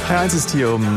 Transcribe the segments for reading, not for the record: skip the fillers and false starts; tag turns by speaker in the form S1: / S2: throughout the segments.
S1: HR1 ist hier um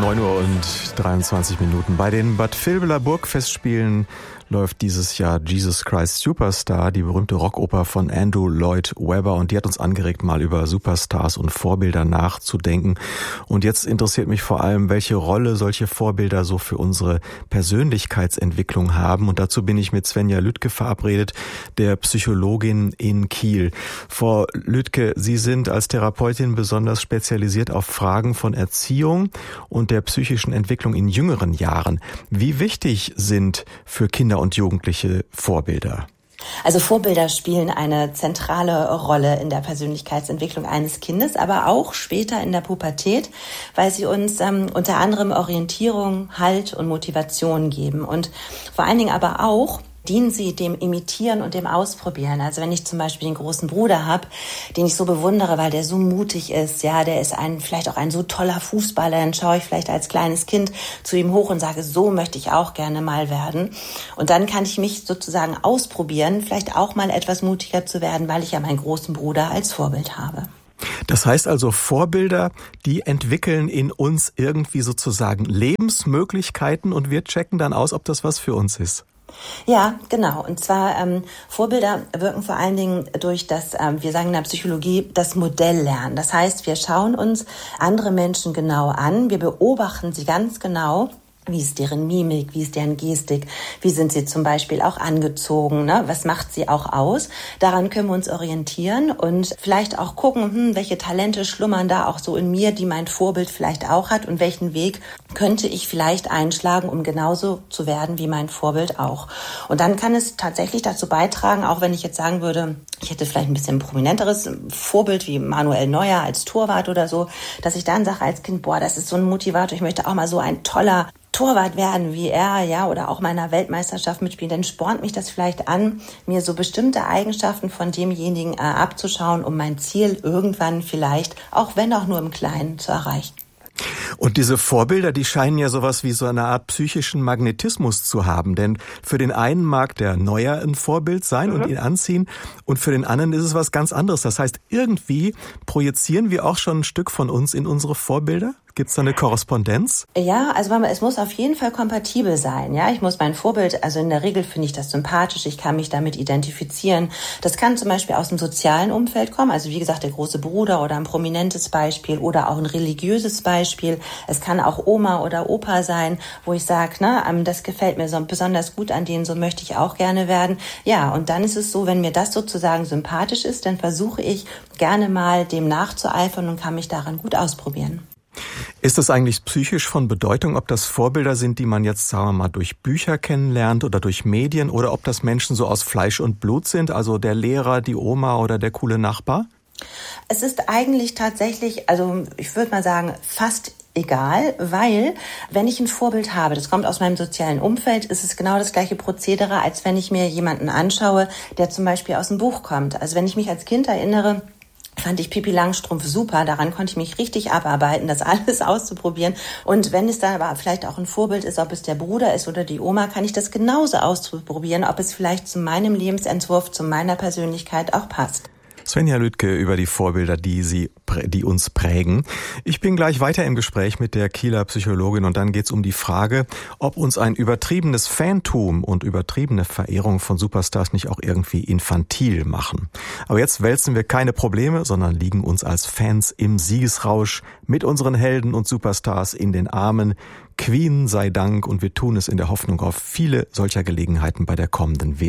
S1: 9:23 Uhr. Bei den Bad Vilbela Burgfestspielen läuft dieses Jahr Jesus Christ Superstar, die berühmte Rockoper von Andrew Lloyd Webber, und die hat uns angeregt, mal über Superstars und Vorbilder nachzudenken. Und jetzt interessiert mich vor allem, welche Rolle solche Vorbilder so für unsere Persönlichkeitsentwicklung haben. Und dazu bin ich mit Svenja Lüttke verabredet, der Psychologin in Kiel. Frau Lüttke, Sie sind als Therapeutin besonders spezialisiert auf Fragen von Erziehung und der psychischen Entwicklung in jüngeren Jahren. Wie wichtig sind für Kinder und Jugendliche Vorbilder?
S2: Also Vorbilder spielen eine zentrale Rolle in der Persönlichkeitsentwicklung eines Kindes, aber auch später in der Pubertät, weil sie uns unter anderem Orientierung, Halt und Motivation geben. Und vor allen Dingen aber auch dienen sie dem Imitieren und dem Ausprobieren. Also wenn ich zum Beispiel den großen Bruder habe, den ich so bewundere, weil der so mutig ist, ja, der ist vielleicht auch ein so toller Fußballer, dann schaue ich vielleicht als kleines Kind zu ihm hoch und sage, so möchte ich auch gerne mal werden. Und dann kann ich mich sozusagen ausprobieren, vielleicht auch mal etwas mutiger zu werden, weil ich ja meinen großen Bruder als Vorbild habe.
S1: Das heißt also, Vorbilder, die entwickeln in uns irgendwie sozusagen Lebensmöglichkeiten und wir checken dann aus, ob das was für uns ist.
S2: Ja, genau. Und zwar Vorbilder wirken vor allen Dingen durch das, wir sagen in der Psychologie, das Modelllernen. Das heißt, wir schauen uns andere Menschen genau an, wir beobachten sie ganz genau. Wie ist deren Mimik, wie ist deren Gestik, wie sind sie zum Beispiel auch angezogen, ne? Was macht sie auch aus? Daran können wir uns orientieren und vielleicht auch gucken, welche Talente schlummern da auch so in mir, die mein Vorbild vielleicht auch hat, und welchen Weg könnte ich vielleicht einschlagen, um genauso zu werden wie mein Vorbild auch. Und dann kann es tatsächlich dazu beitragen, auch wenn ich jetzt sagen würde, ich hätte vielleicht ein bisschen prominenteres Vorbild wie Manuel Neuer als Torwart oder so, dass ich dann sage als Kind, boah, das ist so ein Motivator, ich möchte auch mal so ein toller Torwart werden wie er, ja, oder auch meiner Weltmeisterschaft mitspielen, dann spornt mich das vielleicht an, mir so bestimmte Eigenschaften von demjenigen abzuschauen, um mein Ziel irgendwann vielleicht, auch wenn auch nur im Kleinen, zu erreichen.
S1: Und diese Vorbilder, die scheinen ja sowas wie so eine Art psychischen Magnetismus zu haben. Denn für den einen mag der Neuer ein Vorbild sein und ihn anziehen. Und für den anderen ist es was ganz anderes. Das heißt, irgendwie projizieren wir auch schon ein Stück von uns in unsere Vorbilder? Gibt es da eine Korrespondenz?
S2: Ja, also es muss auf jeden Fall kompatibel sein. Ja, ich muss mein Vorbild, also in der Regel finde ich das sympathisch, ich kann mich damit identifizieren. Das kann zum Beispiel aus dem sozialen Umfeld kommen, also wie gesagt der große Bruder oder ein prominentes Beispiel oder auch ein religiöses Beispiel. Es kann auch Oma oder Opa sein, wo ich sage, das gefällt mir so besonders gut an denen, so möchte ich auch gerne werden. Ja, und dann ist es so, wenn mir das sozusagen sympathisch ist, dann versuche ich gerne mal dem nachzueifern und kann mich daran gut ausprobieren.
S1: Ist das eigentlich psychisch von Bedeutung, ob das Vorbilder sind, die man jetzt, sagen wir mal, durch Bücher kennenlernt oder durch Medien, oder ob das Menschen so aus Fleisch und Blut sind, also der Lehrer, die Oma oder der coole Nachbar?
S2: Es ist eigentlich tatsächlich, also ich würde mal sagen, fast egal, weil wenn ich ein Vorbild habe, das kommt aus meinem sozialen Umfeld, ist es genau das gleiche Prozedere, als wenn ich mir jemanden anschaue, der zum Beispiel aus dem Buch kommt. Also wenn ich mich als Kind erinnere, fand ich Pippi Langstrumpf super, daran konnte ich mich richtig abarbeiten, das alles auszuprobieren. Und wenn es dann aber vielleicht auch ein Vorbild ist, ob es der Bruder ist oder die Oma, kann ich das genauso ausprobieren, ob es vielleicht zu meinem Lebensentwurf, zu meiner Persönlichkeit auch passt.
S1: Svenja Lüttke über die Vorbilder, die uns prägen. Ich bin gleich weiter im Gespräch mit der Kieler Psychologin, und dann geht's um die Frage, ob uns ein übertriebenes Fantum und übertriebene Verehrung von Superstars nicht auch irgendwie infantil machen. Aber jetzt wälzen wir keine Probleme, sondern liegen uns als Fans im Siegesrausch mit unseren Helden und Superstars in den Armen. Queen sei Dank, und wir tun es in der Hoffnung auf viele solcher Gelegenheiten bei der kommenden WM.